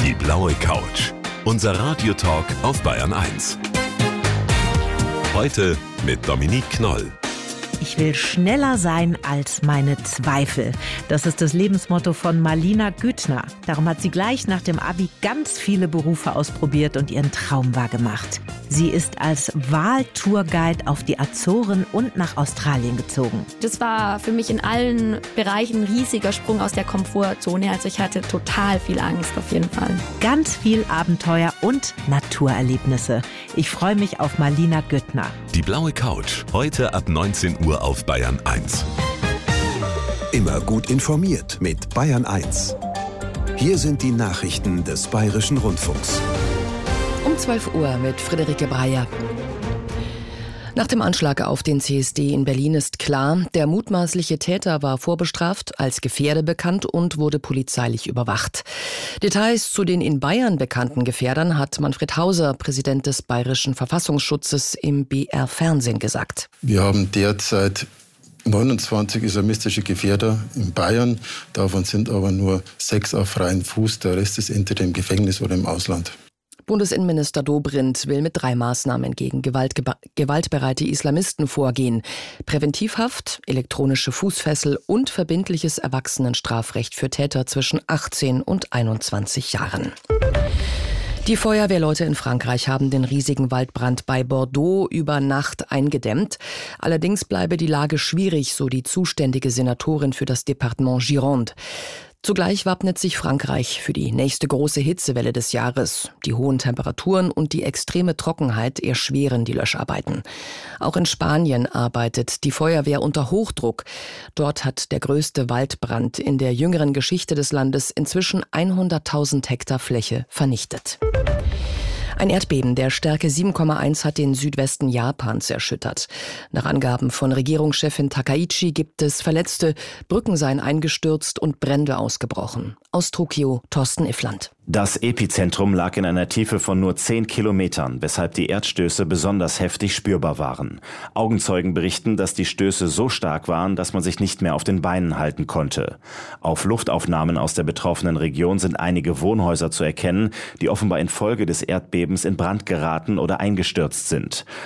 Die blaue Couch. Unser Radiotalk auf Bayern 1. Heute mit Dominique Knoll. Ich will schneller sein als meine Zweifel. Das ist das Lebensmotto von Malina Güttner. Darum hat sie gleich nach dem Abi ganz viele Berufe ausprobiert und ihren Traum wahrgemacht. Sie ist als Wahltourguide auf die Azoren und nach Australien gezogen. Das war für mich in allen Bereichen ein riesiger Sprung aus der Komfortzone. Also ich hatte total viel Angst auf jeden Fall. Ganz viel Abenteuer und Naturerlebnisse. Ich freue mich auf Malina Güttner. Die blaue Couch. Heute ab 19 Uhr auf Bayern 1. Immer gut informiert mit Bayern 1. Hier sind die Nachrichten des Bayerischen Rundfunks. Um 12 Uhr mit Friederike Breyer. Nach dem Anschlag auf den CSD in Berlin ist klar, der mutmaßliche Täter war vorbestraft, als Gefährder bekannt und wurde polizeilich überwacht. Details zu den in Bayern bekannten Gefährdern hat Manfred Hauser, Präsident des Bayerischen Verfassungsschutzes, im BR-Fernsehen gesagt. Wir haben derzeit 29 islamistische Gefährder in Bayern. Davon sind aber nur 6 auf freiem Fuß. Der Rest ist entweder im Gefängnis oder im Ausland. Bundesinnenminister Dobrindt will mit 3 Maßnahmen gegen gewaltbereite Islamisten vorgehen. Präventivhaft, elektronische Fußfessel und verbindliches Erwachsenenstrafrecht für Täter zwischen 18 und 21 Jahren. Die Feuerwehrleute in Frankreich haben den riesigen Waldbrand bei Bordeaux über Nacht eingedämmt. Allerdings bleibe die Lage schwierig, so die zuständige Senatorin für das Departement Gironde. Zugleich wappnet sich Frankreich für die nächste große Hitzewelle des Jahres. Die hohen Temperaturen und die extreme Trockenheit erschweren die Löscharbeiten. Auch in Spanien arbeitet die Feuerwehr unter Hochdruck. Dort hat der größte Waldbrand in der jüngeren Geschichte des Landes inzwischen 100.000 Hektar Fläche vernichtet. Ein Erdbeben der Stärke 7,1 hat den Südwesten Japans erschüttert. Nach Angaben von Regierungschefin Takaichi gibt es Verletzte, Brücken seien eingestürzt und Brände ausgebrochen. Aus Tokio, Thorsten Iffland. Das Epizentrum lag in einer Tiefe von nur 10 Kilometern, weshalb die Erdstöße besonders heftig spürbar waren. Augenzeugen berichten, dass die Stöße so stark waren, dass man sich nicht mehr auf den Beinen halten konnte. Auf Luftaufnahmen aus der betroffenen Region sind einige Wohnhäuser zu erkennen, die offenbar infolge des Erdbebens in Brand geraten oder eingestürzt sind.